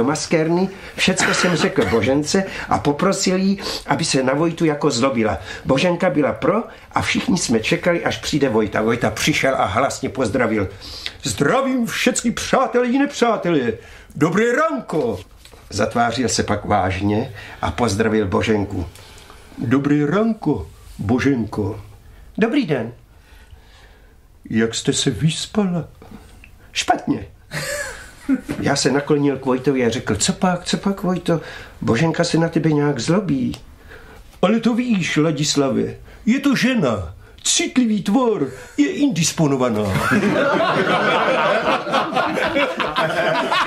maskérny, všecko jsem řekl Božence a poprosil jí, aby se na Vojtu jako zlobila. Boženka byla pro a všichni jsme čekali, až přijde Vojta. Vojta přišel a hlasně pozdravil. Zdravím všetky přátelé i nepřátelé. Dobré ranko. Zatvářil se pak vážně a pozdravil Boženku. Dobré ranko, Boženko. Dobrý den. Jak jste se vyspala? Špatně. Já se naklonil k Vojtovi a řekl, co pak, Vojto? Boženka se na tebe nějak zlobí. Ale to víš, Ladislavě, je to žena. Citlivý tvor je indisponovaná.